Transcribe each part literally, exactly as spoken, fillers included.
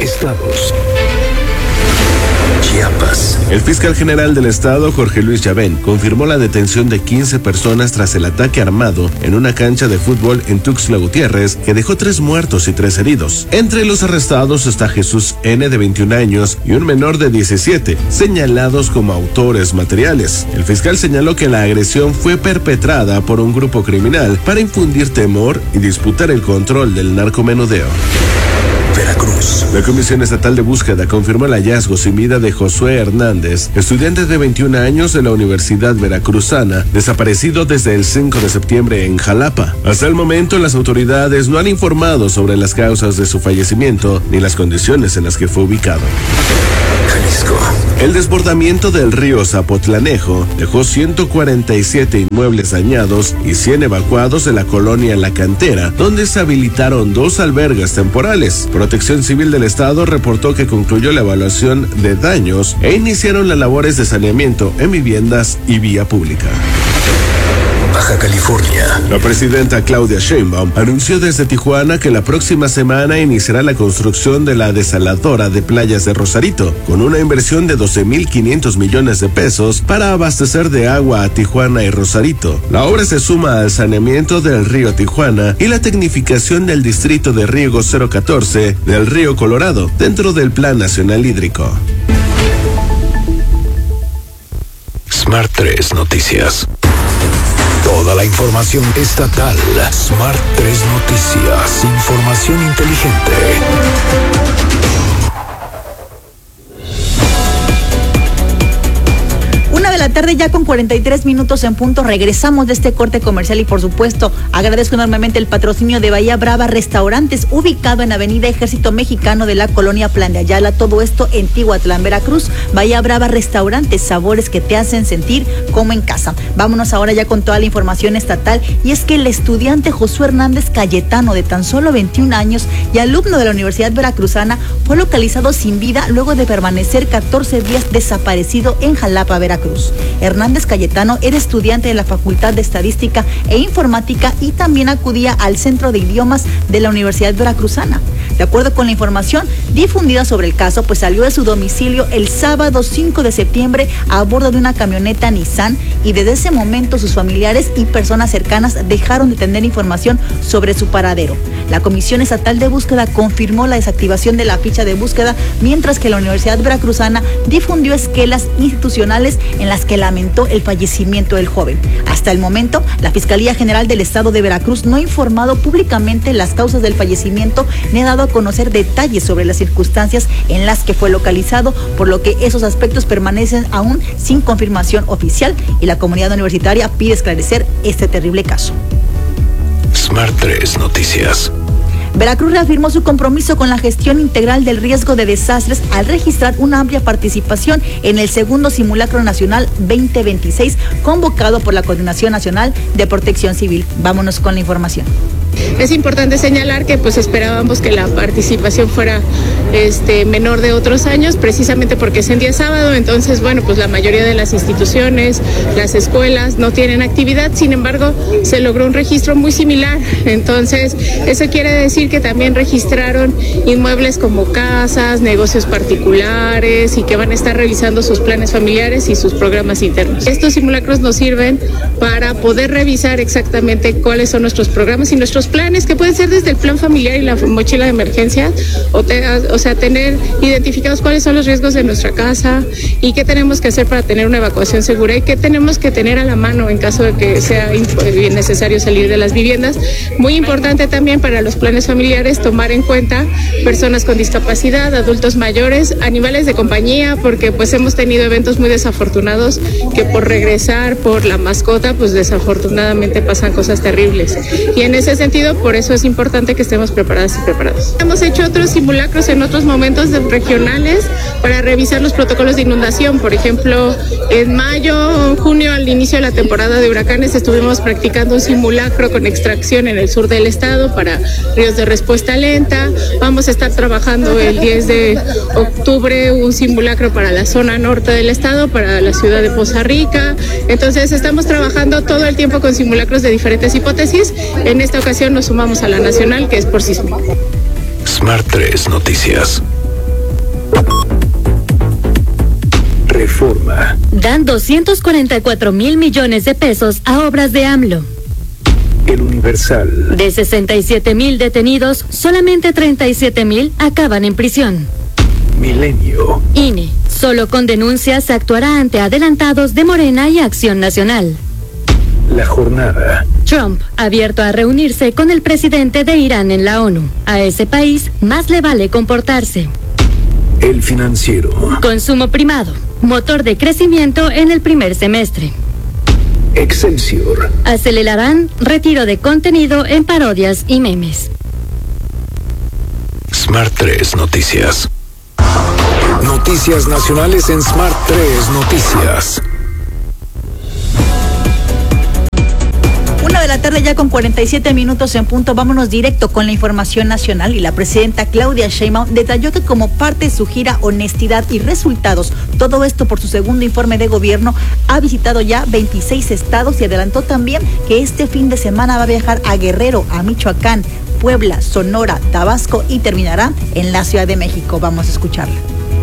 estados. Chiapas. El fiscal general del estado, Jorge Luis Chavén, confirmó la detención de quince personas tras el ataque armado en una cancha de fútbol en Tuxtla Gutiérrez, que dejó tres muertos y tres heridos. Entre los arrestados está Jesús N., de veintiún años, y un menor de diecisiete, señalados como autores materiales. El fiscal señaló que la agresión fue perpetrada por un grupo criminal para infundir temor y disputar el control del narcomenudeo. Veracruz. La Comisión Estatal de Búsqueda confirmó el hallazgo sin vida de Josué Hernández, estudiante de veintiún años de la Universidad Veracruzana, desaparecido desde el cinco de septiembre en Jalapa. Hasta el momento, las autoridades no han informado sobre las causas de su fallecimiento ni las condiciones en las que fue ubicado. Jalisco. El desbordamiento del río Zapotlanejo dejó ciento cuarenta y siete inmuebles dañados y cien evacuados de la colonia La Cantera, donde se habilitaron dos albergues temporales. Protección Civil del Estado reportó que concluyó la evaluación de daños e iniciaron las labores de saneamiento en viviendas y vía pública. Baja California. La presidenta Claudia Sheinbaum anunció desde Tijuana que la próxima semana iniciará la construcción de la desaladora de playas de Rosarito, con una inversión de doce mil quinientos millones de pesos para abastecer de agua a Tijuana y Rosarito. La obra se suma al saneamiento del río Tijuana y la tecnificación del distrito de riego cero catorce del río Colorado, dentro del Plan Nacional Hídrico. Smart tres Noticias. Toda la información estatal. Smart tres Noticias. Información inteligente. Una de la tarde ya con cuarenta y tres minutos en punto. Regresamos de este corte comercial y por supuesto agradezco enormemente el patrocinio de Bahía Brava Restaurantes, ubicado en Avenida Ejército Mexicano de la colonia Plan de Ayala, todo esto en Tihuatlán, Veracruz. Bahía Brava Restaurantes, sabores que te hacen sentir como en casa. Vámonos ahora ya con toda la información estatal, y es que el estudiante Josué Hernández Cayetano, de tan solo veintiún años y alumno de la Universidad Veracruzana, fue localizado sin vida luego de permanecer catorce días desaparecido en Jalapa, Veracruz. Hernández Cayetano era estudiante de la Facultad de Estadística e Informática y también acudía al Centro de Idiomas de la Universidad Veracruzana. De acuerdo con la información difundida sobre el caso, pues salió de su domicilio el sábado cinco de septiembre a bordo de una camioneta Nissan, y desde ese momento sus familiares y personas cercanas dejaron de tener información sobre su paradero. La Comisión Estatal de Búsqueda confirmó la desactivación de la ficha de búsqueda, mientras que la Universidad Veracruzana difundió esquelas institucionales en las que lamentó el fallecimiento del joven. Hasta el momento, la Fiscalía General del Estado de Veracruz no ha informado públicamente las causas del fallecimiento ni ha dado a conocer detalles sobre las circunstancias en las que fue localizado, por lo que esos aspectos permanecen aún sin confirmación oficial, y la comunidad universitaria pide esclarecer este terrible caso. Smart tres Noticias. Veracruz reafirmó su compromiso con la gestión integral del riesgo de desastres al registrar una amplia participación en el segundo Simulacro Nacional veinte veintiséis convocado por la Coordinación Nacional de Protección Civil. Vámonos con la información. Es importante señalar que pues esperábamos que la participación fuera este, menor de otros años, precisamente porque es en día sábado. Entonces, bueno, pues la mayoría de las instituciones, las escuelas no tienen actividad. Sin embargo, se logró un registro muy similar. Entonces, eso quiere decir que también registraron inmuebles como casas, negocios particulares, y que van a estar revisando sus planes familiares y sus programas internos. Estos simulacros nos sirven para poder revisar exactamente cuáles son nuestros programas y nuestros planes, que pueden ser desde el plan familiar y la mochila de emergencia, o, te, o sea, tener identificados cuáles son los riesgos de nuestra casa y qué tenemos que hacer para tener una evacuación segura y qué tenemos que tener a la mano en caso de que sea necesario salir de las viviendas. Muy importante también para los planes familiares tomar en cuenta personas con discapacidad, adultos mayores, animales de compañía, porque pues hemos tenido eventos muy desafortunados que por regresar por la mascota pues desafortunadamente pasan cosas terribles, y en ese sentido por eso es importante que estemos preparadas y preparados. Hemos hecho otros simulacros en otros momentos de regionales para revisar los protocolos de inundación. Por ejemplo, en mayo, junio, al inicio de la temporada de huracanes, estuvimos practicando un simulacro con extracción en el sur del estado para ríos de respuesta lenta. Vamos a estar trabajando el diez de octubre un simulacro para la zona norte del estado, para la ciudad de Poza Rica. Entonces estamos trabajando todo el tiempo con simulacros de diferentes hipótesis. En esta ocasión nos sumamos a la nacional, que es por sísmico. Smart tres Noticias. Reforma. Dan doscientos cuarenta y cuatro mil millones de pesos a obras de AMLO. El Universal. De sesenta y siete mil detenidos, solamente treinta y siete mil acaban en prisión. Milenio. I N E. Solo con denuncias se actuará ante adelantados de Morena y Acción Nacional. La Jornada. Trump, abierto a reunirse con el presidente de Irán en la ONU. A ese país más le vale comportarse. El Financiero. Consumo primado, motor de crecimiento en el primer semestre. Excelsior. Acelerarán retiro de contenido en parodias y memes. Smart tres Noticias. Noticias nacionales en Smart tres Noticias. Una de la tarde ya con cuarenta y siete minutos en punto. Vámonos directo con la información nacional. Y la presidenta Claudia Sheinbaum detalló que como parte de su gira Honestidad y Resultados, todo esto por su segundo informe de gobierno, ha visitado ya veintiséis estados y adelantó también que este fin de semana va a viajar a Guerrero, a Michoacán, Puebla, Sonora, Tabasco y terminará en la Ciudad de México. Vamos a escucharla.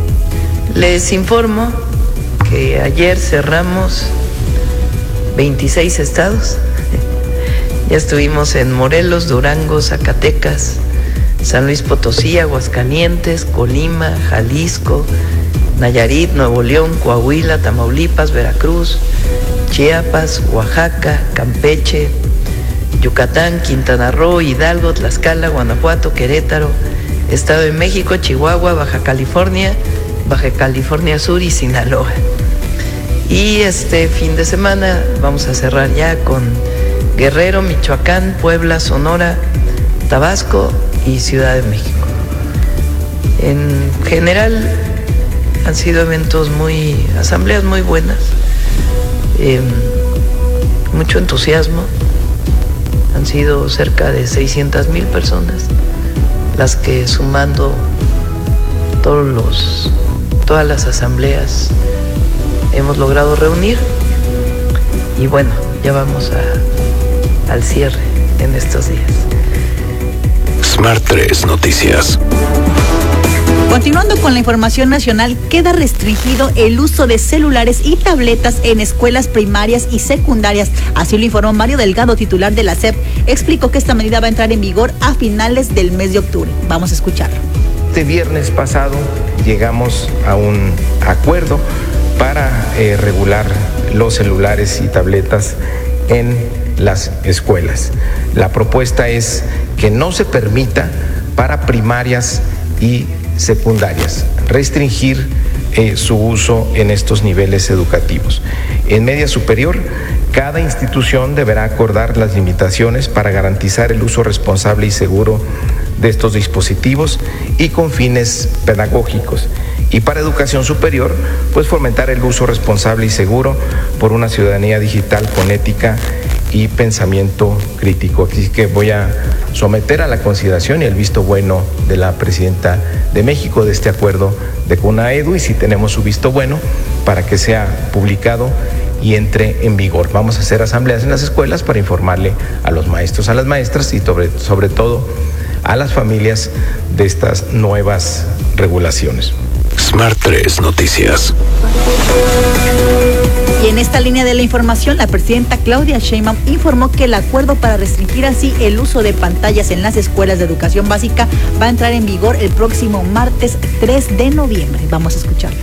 Les informo que ayer cerramos veintiséis estados. Ya estuvimos en Morelos, Durango, Zacatecas, San Luis Potosí, Aguascalientes, Colima, Jalisco, Nayarit, Nuevo León, Coahuila, Tamaulipas, Veracruz, Chiapas, Oaxaca, Campeche, Yucatán, Quintana Roo, Hidalgo, Tlaxcala, Guanajuato, Querétaro, Estado de México, Chihuahua, Baja California, Baja California Sur y Sinaloa. Y este fin de semana vamos a cerrar ya con Guerrero, Michoacán, Puebla, Sonora, Tabasco y Ciudad de México. En general han sido eventos muy, asambleas muy buenas, eh, mucho entusiasmo. Han sido cerca de seiscientas mil personas las que, sumando todos los, todas las asambleas, hemos logrado reunir. Y bueno, ya vamos a, al cierre en estos días. Smart tres Noticias. Continuando con la información nacional, queda restringido el uso de celulares y tabletas en escuelas primarias y secundarias. Así lo informó Mario Delgado, titular de la S E P. Explicó que esta medida va a entrar en vigor a finales del mes de octubre. Vamos a escucharlo. Este viernes pasado llegamos a un acuerdo para eh, regular los celulares y tabletas en las escuelas. La propuesta es que no se permita para primarias y secundarias restringir eh, su uso en estos niveles educativos. En media superior, cada institución deberá acordar las limitaciones para garantizar el uso responsable y seguro de estos dispositivos y con fines pedagógicos. Y para educación superior, pues fomentar el uso responsable y seguro por una ciudadanía digital con ética y pensamiento crítico. Así que voy a someter a la consideración y el visto bueno de la presidenta de México de este acuerdo de CONAEDU, y si tenemos su visto bueno para que sea publicado y entre en vigor. Vamos a hacer asambleas en las escuelas para informarle a los maestros, a las maestras y sobre, sobre todo a las familias de estas nuevas regulaciones. Smart tres Noticias. Y en esta línea de la información, la presidenta Claudia Sheinbaum informó que el acuerdo para restringir así el uso de pantallas en las escuelas de educación básica va a entrar en vigor el próximo martes tres de noviembre. Vamos a escucharlo.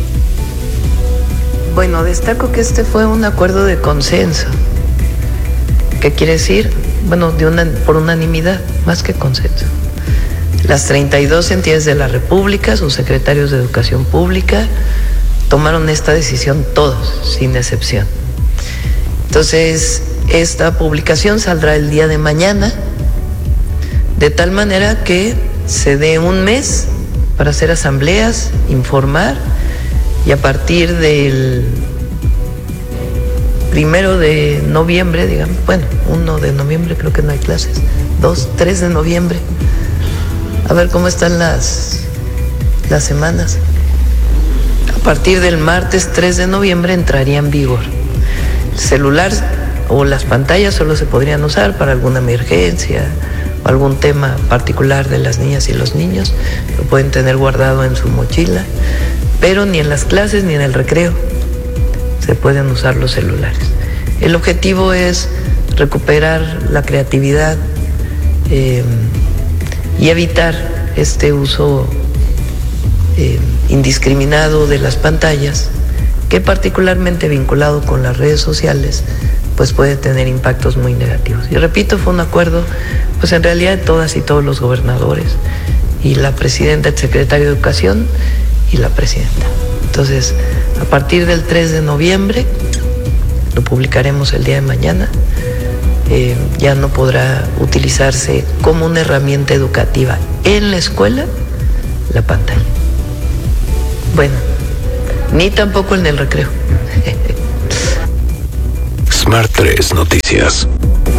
Bueno, destaco que este fue un acuerdo de consenso. ¿Qué quiere decir? Bueno, de una, por unanimidad, más que consenso. Las treinta y dos entidades de la República, sus secretarios de Educación Pública, tomaron esta decisión todos, sin excepción. Entonces, esta publicación saldrá el día de mañana, de tal manera que se dé un mes para hacer asambleas, informar, y a partir del primero de noviembre, digamos, bueno, uno de noviembre creo que no hay clases, dos, tres de noviembre, a ver cómo están las, las semanas. A partir del martes tres de noviembre entraría en vigor. El celular o las pantallas solo se podrían usar para alguna emergencia o algún tema particular de las niñas y los niños. Lo pueden tener guardado en su mochila, pero ni en las clases ni en el recreo se pueden usar los celulares. El objetivo es recuperar la creatividad eh, y evitar este uso eh, indiscriminado de las pantallas, que particularmente vinculado con las redes sociales, pues puede tener impactos muy negativos. Y repito, fue un acuerdo, pues en realidad de todas y todos los gobernadores, y la presidenta, el secretario de Educación y la presidenta. Entonces, a partir del tres de noviembre, lo publicaremos el día de mañana, eh, ya no podrá utilizarse como una herramienta educativa en la escuela la pantalla. Bueno, ni tampoco en el recreo. Smart tres Noticias.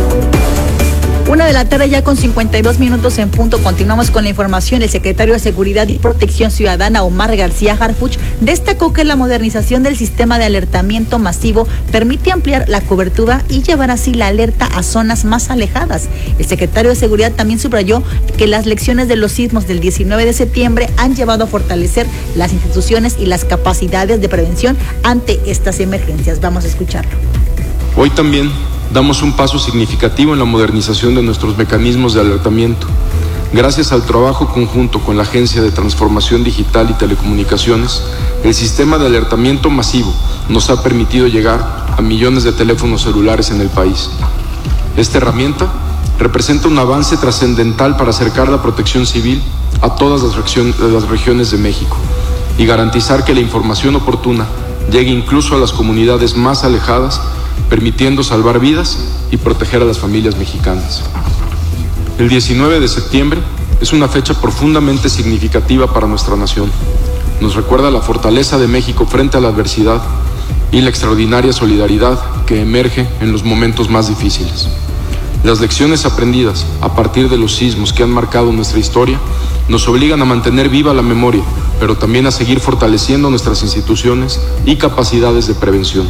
Una de la tarde ya con cincuenta y dos minutos en punto. Continuamos con la información. El secretario de Seguridad y Protección Ciudadana, Omar García Harfuch, destacó que la modernización del sistema de alertamiento masivo permite ampliar la cobertura y llevar así la alerta a zonas más alejadas. El secretario de Seguridad también subrayó que las lecciones de los sismos del diecinueve de septiembre han llevado a fortalecer las instituciones y las capacidades de prevención ante estas emergencias. Vamos a escucharlo. Hoy también damos un paso significativo en la modernización de nuestros mecanismos de alertamiento. Gracias al trabajo conjunto con la Agencia de Transformación Digital y Telecomunicaciones, el sistema de alertamiento masivo nos ha permitido llegar a millones de teléfonos celulares en el país. Esta herramienta representa un avance trascendental para acercar la protección civil a todas las, regiones, las regiones de México y garantizar que la información oportuna llegue incluso a las comunidades más alejadas, permitiendo salvar vidas y proteger a las familias mexicanas. El diecinueve de septiembre es una fecha profundamente significativa para nuestra nación. Nos recuerda la fortaleza de México frente a la adversidad y la extraordinaria solidaridad que emerge en los momentos más difíciles. Las lecciones aprendidas a partir de los sismos que han marcado nuestra historia nos obligan a mantener viva la memoria, pero también a seguir fortaleciendo nuestras instituciones y capacidades de prevención.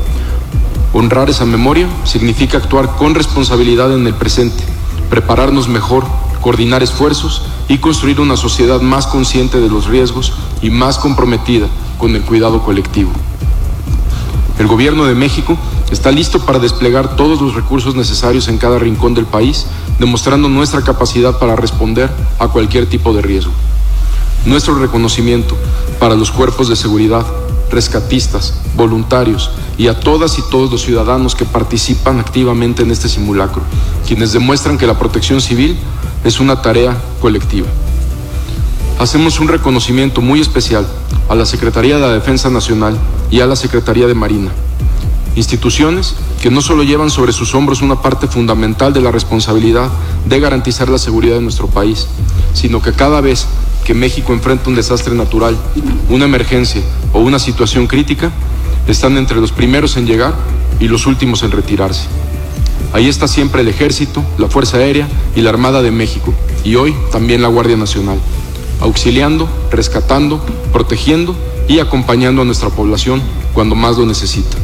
Honrar esa memoria significa actuar con responsabilidad en el presente, prepararnos mejor, coordinar esfuerzos y construir una sociedad más consciente de los riesgos y más comprometida con el cuidado colectivo. El Gobierno de México está listo para desplegar todos los recursos necesarios en cada rincón del país, demostrando nuestra capacidad para responder a cualquier tipo de riesgo. Nuestro reconocimiento para los cuerpos de seguridad, rescatistas, voluntarios y a todas y todos los ciudadanos que participan activamente en este simulacro, quienes demuestran que la protección civil es una tarea colectiva. Hacemos un reconocimiento muy especial a la Secretaría de la Defensa Nacional y a la Secretaría de Marina, instituciones que no solo llevan sobre sus hombros una parte fundamental de la responsabilidad de garantizar la seguridad de nuestro país, sino que cada vez que México enfrenta un desastre natural, una emergencia o una situación crítica, están entre los primeros en llegar y los últimos en retirarse. Ahí está siempre el Ejército, la Fuerza Aérea y la Armada de México, y hoy también la Guardia Nacional, auxiliando, rescatando, protegiendo y acompañando a nuestra población cuando más lo necesita.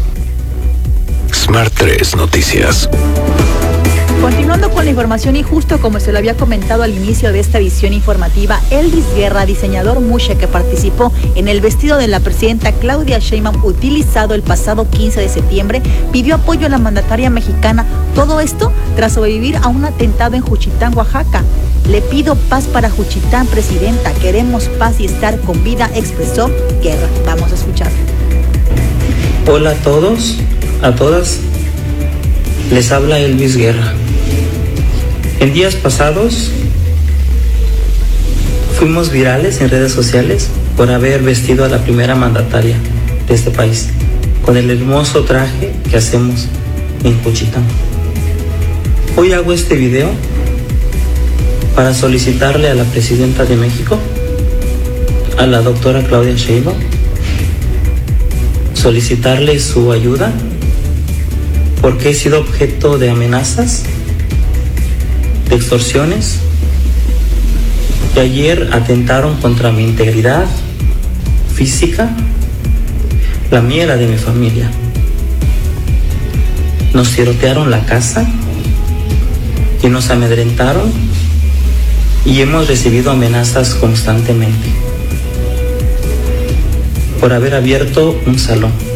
Smart tres Noticias. Continuando con la información y justo como se lo había comentado al inicio de esta edición informativa, Elvis Guerra, diseñador mushe que participó en el vestido de la presidenta Claudia Sheinbaum utilizado el pasado quince de septiembre, pidió apoyo a la mandataria mexicana. Todo esto tras sobrevivir a un atentado en Juchitán, Oaxaca. Le pido paz para Juchitán, presidenta. Queremos paz y estar con vida, expresó Guerra. Vamos a escuchar. Hola a todos, a todas. Les habla Elvis Guerra. En días pasados fuimos virales en redes sociales por haber vestido a la primera mandataria de este país con el hermoso traje que hacemos en Juchitán. Hoy hago este video para solicitarle a la presidenta de México, a la doctora Claudia Sheinbaum, solicitarle su ayuda porque he sido objeto de amenazas, de extorsiones, que ayer atentaron contra mi integridad física, la mía y la de mi familia. Nos tirotearon la casa y nos amedrentaron y hemos recibido amenazas constantemente. por haber abierto un salón.